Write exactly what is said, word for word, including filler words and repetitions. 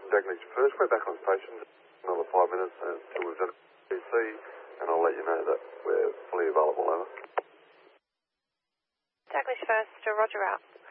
Dagley First. We're back on station. Another five minutes until we've done P C, and I'll let you know that we're fully available. Over. Dagley First, Roger out.